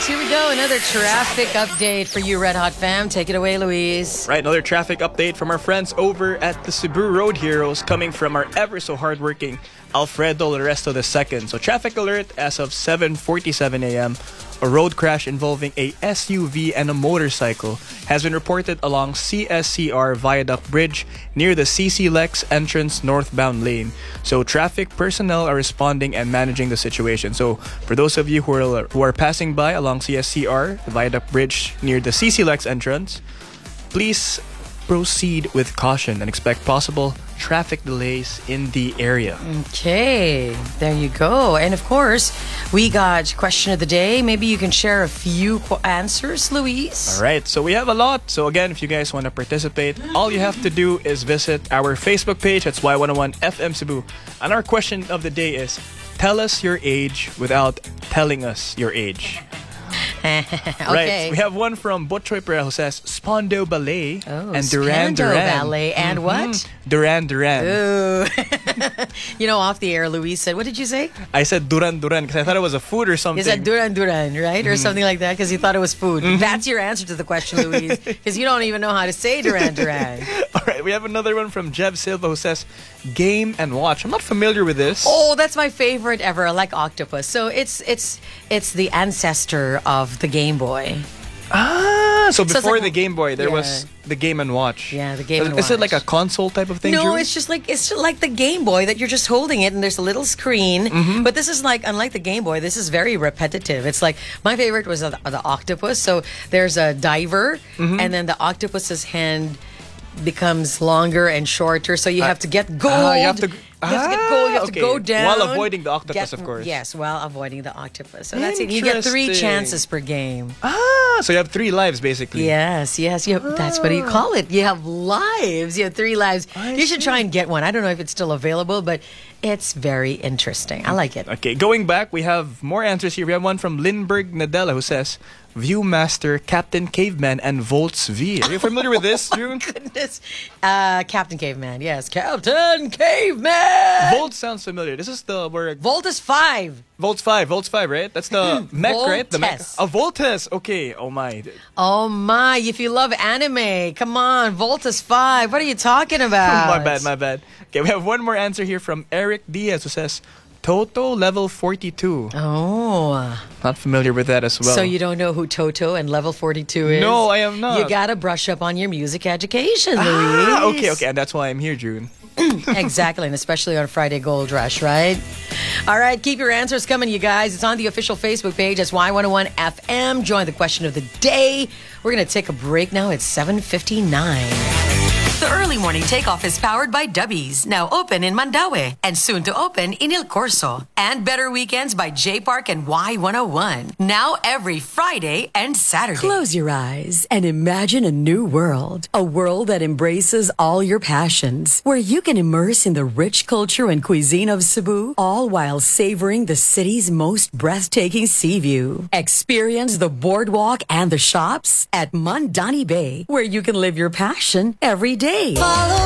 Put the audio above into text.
here we go. Another traffic update for you, Red Hot fam. Take it away, Luis. Right, another traffic update from our friends over at the Cebu Road Heroes, coming from our ever so hardworking Alfredo Loresto II. So traffic alert as of 7:47 a.m. A road crash involving a SUV and a motorcycle has been reported along CSCR Viaduct Bridge near the CC Lex entrance northbound lane. So traffic personnel are responding and managing the situation. So for those of you who are passing by along CSCR, the Viaduct Bridge near the CC Lex entrance, please proceed with caution and expect possible traffic delays in the area. Okay, there you go. And of course, we got question of the day. Maybe you can share a few answers, Luis. All right, so we have a lot. So again, if you guys want to participate, all you have to do is visit our Facebook page. That's Y101 FM Cebu. And our question of the day is, tell us your age without telling us your age. Okay. Right. We have one from Botchoy Pereira who says Spondo Ballet and Duran Scandal Duran. Ballet and what? Duran Duran. Ooh. You know, off the air, Luis said, what did you say? I said Duran Duran because I thought it was a food or something. You said Duran Duran, right? Or something like that because you thought it was food. That's your answer to the question, Luis, because you don't even know how to say Duran Duran. All right, we have another one from Jev Silva who says Game and Watch. I'm not familiar with this. Oh, that's my favorite ever. I like Octopus. So it's the ancestor of the Game Boy. So before it's like, the Game Boy, there was the Game and Watch. Yeah, the Game and Is it Watch. like a console type of thing? No, Drew? it's just like the Game Boy that you're just holding it and there's a little screen. But this is like, unlike the Game Boy, this is very repetitive. It's like, my favorite was the octopus. So there's a diver and then the octopus's hand becomes longer and shorter. So you have to get gold. You have to get gold. You have to go down. While avoiding the octopus, of course. Yes, while avoiding the octopus. So that's it. You get 3 chances per game. So you have 3 lives basically. Yes. That's what you call it. You have lives. You have 3 lives. You should try and get one. I don't know if it's still available, but it's very interesting. I like it. Okay, going back, we have more answers here. We have one from Lindbergh Nadella who says Viewmaster, Captain Caveman, and Volts V. Are you familiar with this, Drew? Goodness. Captain Caveman. Yes, Captain Caveman. Volt sounds familiar. This is the where Voltus 5. Volts 5, right? That's the mech, right? The mech. Voltes. Voltes. Okay. Oh my. Oh my, if you love anime, come on, Voltus 5. What are you talking about? My bad. Okay, we have one more answer here from Eric Diaz who says Toto level 42. Oh. Not familiar with that as well. So you don't know who Toto and level 42 is? No, I am not. You gotta brush up on your music education, Luis. Okay, and that's why I'm here, June. Exactly, and especially on Friday Gold Rush, right? All right, keep your answers coming, you guys. It's on the official Facebook page. It's Y101 FM. Join the question of the day. We're going to take a break now. It's 7:59. The early morning takeoff is powered by Dubbies, now open in Mandaue and soon to open in Il Corso. And Better Weekends by J Park and Y101, now every Friday and Saturday. Close your eyes and imagine a new world. A world that embraces all your passions, where you can immerse in the rich culture and cuisine of Cebu, all while savoring the city's most breathtaking sea view. Experience the boardwalk and the shops at Mandani Bay, where you can live your passion every day.